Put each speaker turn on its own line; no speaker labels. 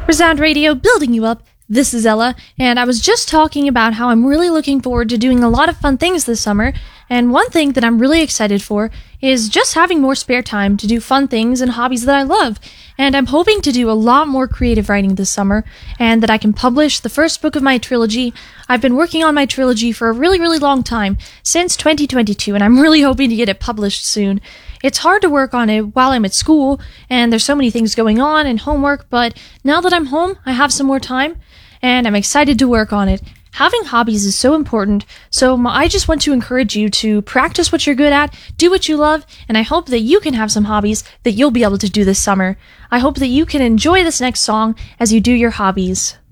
Resound Radio, building you up. This is Ella, and I was just talking about how I'm really looking forward to doing a lot of fun things this summer, and one thing that I'm really excited for is just having more spare time to do fun things and hobbies that I love. And I'm hoping to do a lot more creative writing this summer, and that I can publish the first book of my trilogy. I've been working on my trilogy for a really, really long time, since 2022, and I'm really hoping to get it published soon. It's hard to work on it while I'm at school, and there's so many things going on and homework, but now that I'm home, I have some more time, and I'm excited to work on it. Having hobbies is so important, so I just want to encourage you to practice what you're good at, do what you love, and I hope that you can have some hobbies that you'll be able to do this summer. I hope that you can enjoy this next song as you do your hobbies.